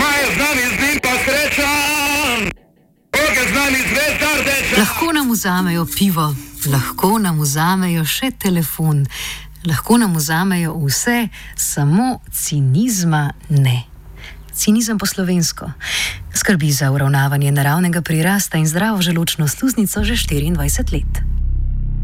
Lahko nam vzamejo pivo, lahko nam vzamejo še telefon, lahko nam vzamejo vse, samo cinizma ne. Cinizem po slovensko. Skrbi za uravnavanje naravnega prirasta in zdravo želodčno sluznico že 24 let.